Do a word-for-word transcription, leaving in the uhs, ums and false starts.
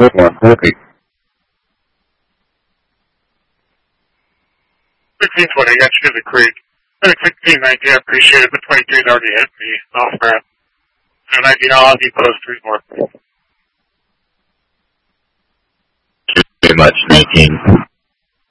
good one. Perfect. sixteen twenty, I got you to the creek. I think sixteen nineteen, I appreciate it, but twenty-three already hit me off ramp. So nineteen, I'll have you post three more. Very much, nineteen.